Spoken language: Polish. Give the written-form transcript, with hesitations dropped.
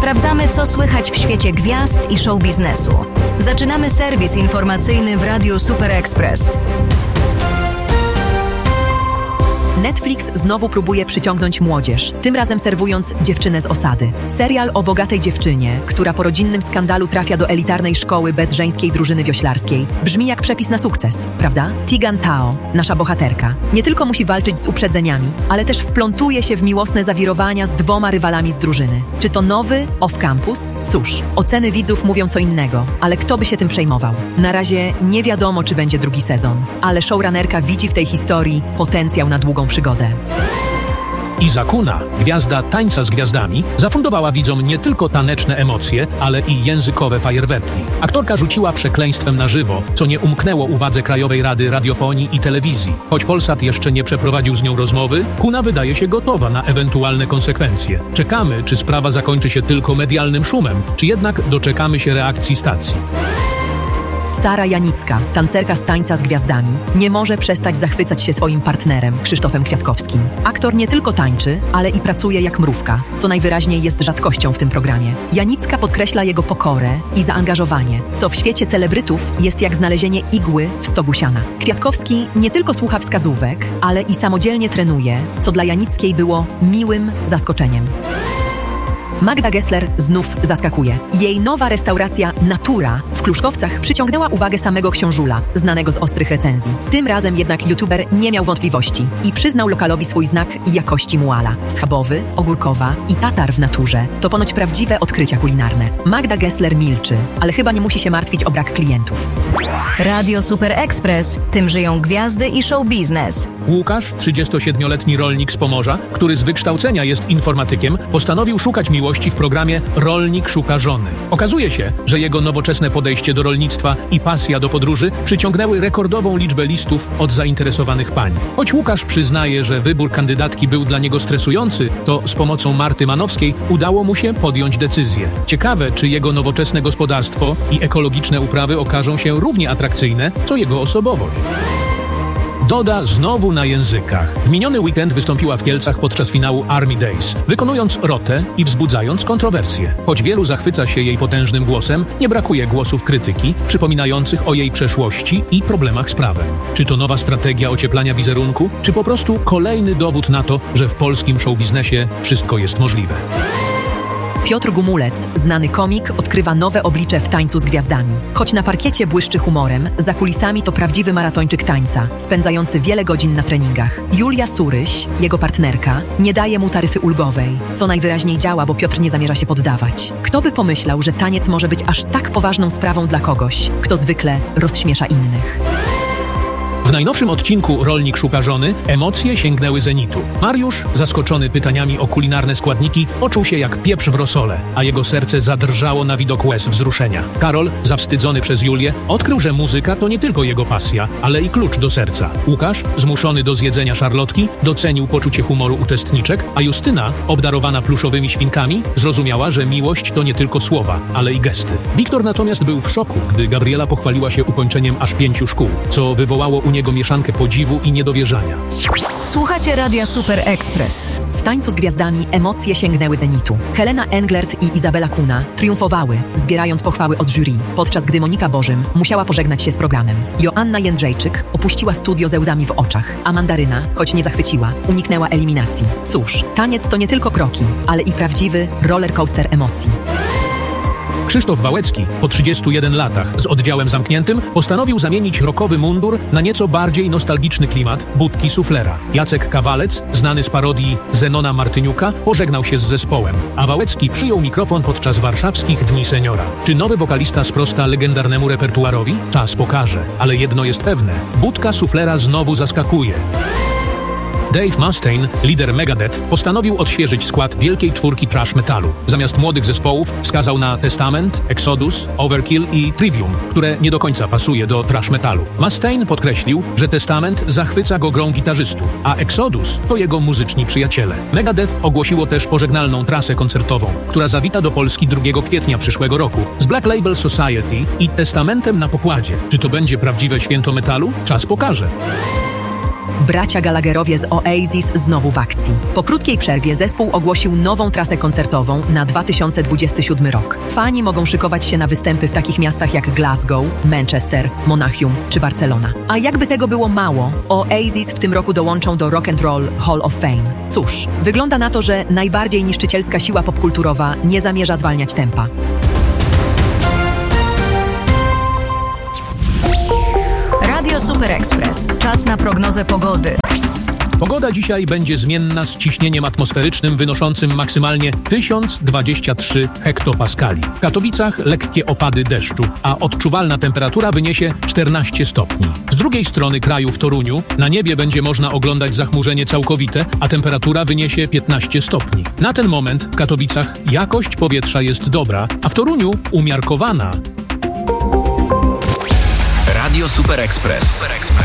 Sprawdzamy, co słychać w świecie gwiazd i show biznesu. Zaczynamy serwis informacyjny w Radiu Super Express. Netflix znowu próbuje przyciągnąć młodzież, tym razem serwując Dziewczynę z osady. Serial o bogatej dziewczynie, która po rodzinnym skandalu trafia do elitarnej szkoły bez żeńskiej drużyny wioślarskiej. Brzmi jak przepis na sukces, prawda? Tegan Tao, nasza bohaterka, nie tylko musi walczyć z uprzedzeniami, ale też wplątuje się w miłosne zawirowania z 2 rywalami z drużyny. Czy to nowy off-campus? Cóż, oceny widzów mówią co innego, ale kto by się tym przejmował? Na razie nie wiadomo, czy będzie drugi sezon, ale showrunnerka widzi w tej historii potencjał na długą przygodę. Iza Kuna, gwiazda Tańca z Gwiazdami, zafundowała widzom nie tylko taneczne emocje, ale i językowe fajerwerki. Aktorka rzuciła przekleństwem na żywo, co nie umknęło uwadze Krajowej Rady Radiofonii i Telewizji. Choć Polsat jeszcze nie przeprowadził z nią rozmowy, Kuna wydaje się gotowa na ewentualne konsekwencje. Czekamy, czy sprawa zakończy się tylko medialnym szumem, czy jednak doczekamy się reakcji stacji. Sara Janicka, tancerka z Tańca z Gwiazdami, nie może przestać zachwycać się swoim partnerem, Krzysztofem Kwiatkowskim. Aktor nie tylko tańczy, ale i pracuje jak mrówka, co najwyraźniej jest rzadkością w tym programie. Janicka podkreśla jego pokorę i zaangażowanie, co w świecie celebrytów jest jak znalezienie igły w stogu siana. Kwiatkowski nie tylko słucha wskazówek, ale i samodzielnie trenuje, co dla Janickiej było miłym zaskoczeniem. Magda Gessler znów zaskakuje. Jej nowa restauracja Natura w Kluszkowcach przyciągnęła uwagę samego książula, znanego z ostrych recenzji. Tym razem jednak youtuber nie miał wątpliwości i przyznał lokalowi swój znak jakości muala. Schabowy, ogórkowa i tatar w naturze to ponoć prawdziwe odkrycia kulinarne. Magda Gessler milczy, ale chyba nie musi się martwić o brak klientów. Radio Super Express. Tym żyją gwiazdy i show biznes. Łukasz, 37-letni rolnik z Pomorza, który z wykształcenia jest informatykiem, postanowił szukać miłości w programie Rolnik szuka żony. Okazuje się, że jego nowoczesne podejście do rolnictwa i pasja do podróży przyciągnęły rekordową liczbę listów od zainteresowanych pań. Choć Łukasz przyznaje, że wybór kandydatki był dla niego stresujący, to z pomocą Marty Manowskiej udało mu się podjąć decyzję. Ciekawe, czy jego nowoczesne gospodarstwo i ekologiczne uprawy okażą się równie atrakcyjne, co jego osobowość. Doda znowu na językach. W miniony weekend wystąpiła w Kielcach podczas finału Army Days, wykonując rotę i wzbudzając kontrowersje. Choć wielu zachwyca się jej potężnym głosem, nie brakuje głosów krytyki, przypominających o jej przeszłości i problemach z prawem. Czy to nowa strategia ocieplania wizerunku, czy po prostu kolejny dowód na to, że w polskim showbiznesie wszystko jest możliwe? Piotr Gumulec, znany komik, odkrywa nowe oblicze w Tańcu z Gwiazdami. Choć na parkiecie błyszczy humorem, za kulisami to prawdziwy maratończyk tańca, spędzający wiele godzin na treningach. Julia Suryś, jego partnerka, nie daje mu taryfy ulgowej, co najwyraźniej działa, bo Piotr nie zamierza się poddawać. Kto by pomyślał, że taniec może być aż tak poważną sprawą dla kogoś, kto zwykle rozśmiesza innych. W najnowszym odcinku Rolnik szuka żony emocje sięgnęły zenitu. Mariusz, zaskoczony pytaniami o kulinarne składniki, poczuł się jak pieprz w rosole, a jego serce zadrżało na widok łez wzruszenia. Karol, zawstydzony przez Julię, odkrył, że muzyka to nie tylko jego pasja, ale i klucz do serca. Łukasz, zmuszony do zjedzenia szarlotki, docenił poczucie humoru uczestniczek, a Justyna, obdarowana pluszowymi świnkami, zrozumiała, że miłość to nie tylko słowa, ale i gesty. Wiktor natomiast był w szoku, gdy Gabriela pochwaliła się ukończeniem aż 5 szkół, co wywołało u niego mieszankę podziwu i niedowierzania. Słuchacie Radia Super Express. W Tańcu z Gwiazdami emocje sięgnęły zenitu. Helena Englert i Izabela Kuna triumfowały, zbierając pochwały od jury, podczas gdy Monika Bożym musiała pożegnać się z programem. Joanna Jędrzejczyk opuściła studio ze łzami w oczach, a Mandaryna, choć nie zachwyciła, uniknęła eliminacji. Cóż, taniec to nie tylko kroki, ale i prawdziwy rollercoaster emocji. Krzysztof Wałecki, po 31 latach z oddziałem zamkniętym, postanowił zamienić rockowy mundur na nieco bardziej nostalgiczny klimat budki suflera. Jacek Kawalec, znany z parodii Zenona Martyniuka, pożegnał się z zespołem, a Wałecki przyjął mikrofon podczas warszawskich Dni Seniora. Czy nowy wokalista sprosta legendarnemu repertuarowi? Czas pokaże, ale jedno jest pewne. Budka suflera znowu zaskakuje. Dave Mustaine, lider Megadeth, postanowił odświeżyć skład wielkiej czwórki thrash metalu. Zamiast młodych zespołów wskazał na Testament, Exodus, Overkill i Trivium, które nie do końca pasuje do thrash metalu. Mustaine podkreślił, że Testament zachwyca go grą gitarzystów, a Exodus to jego muzyczni przyjaciele. Megadeth ogłosiło też pożegnalną trasę koncertową, która zawita do Polski 2 kwietnia przyszłego roku z Black Label Society i Testamentem na pokładzie. Czy to będzie prawdziwe święto metalu? Czas pokaże. Bracia Gallagherowie z Oasis znowu w akcji. Po krótkiej przerwie zespół ogłosił nową trasę koncertową na 2027 rok. Fani mogą szykować się na występy w takich miastach jak Glasgow, Manchester, Monachium czy Barcelona. A jakby tego było mało, Oasis w tym roku dołączą do Rock and Roll Hall of Fame. Cóż, wygląda na to, że najbardziej niszczycielska siła popkulturowa nie zamierza zwalniać tempa. Radio Super Express. Czas na prognozę pogody. Pogoda dzisiaj będzie zmienna z ciśnieniem atmosferycznym wynoszącym maksymalnie 1023 hektopaskali. W Katowicach lekkie opady deszczu, a odczuwalna temperatura wyniesie 14 stopni. Z drugiej strony kraju w Toruniu na niebie będzie można oglądać zachmurzenie całkowite, a temperatura wyniesie 15 stopni. Na ten moment w Katowicach jakość powietrza jest dobra, a w Toruniu umiarkowana. Radio Super Express.